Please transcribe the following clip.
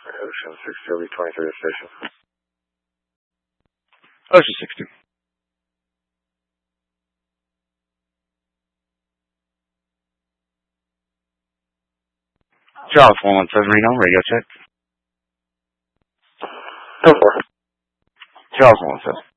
Ocean 60, will be 23 to station. Ocean 60. Charles 117 Reno, radio check. Go for it. Charles 117.